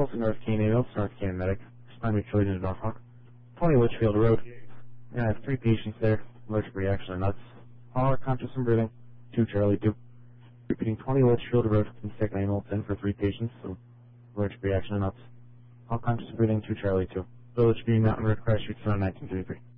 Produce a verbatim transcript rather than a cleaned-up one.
Wilson, North Canaan Ambulance, North Canaan Medic, respond mutually to Norfolk. twenty Litchfield Road. I have three patients there, allergic reaction to nuts. All are conscious and breathing. two Charlie two. Repeating twenty Litchfield Road, can take an ambulance in for three patients, so allergic reaction to nuts. All conscious and breathing. two Charlie two. Village Green Mountain Red Cross Street, nineteen thirty-three.